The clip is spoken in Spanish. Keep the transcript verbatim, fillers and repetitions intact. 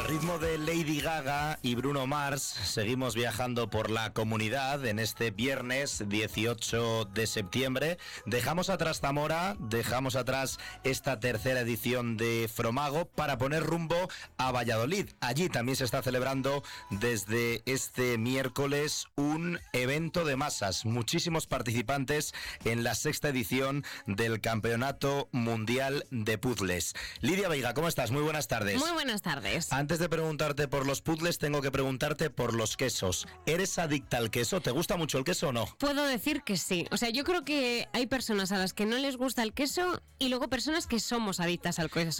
ritmo de Lady Gaga y Bruno Mars, seguimos viajando por la comunidad en este viernes dieciocho de septiembre. Dejamos atrás Zamora, dejamos atrás esta tercera edición de Fromago para poner rumbo a Valladolid. Allí también se está celebrando desde este miércoles un evento de masas. Muchísimos participantes en la sexta edición del Campeonato Mundial de Puzzles. Lidia Veiga, ¿cómo estás? Muy buenas tardes. Muy buenas tardes. Antes de preguntarte por los puzzles, tengo que preguntarte por los quesos. ¿Eres adicta al queso? ¿Te gusta mucho el queso o no? Puedo decir que sí. O sea, yo creo que hay personas a las que no les gusta el queso y luego personas que somos adictas al queso.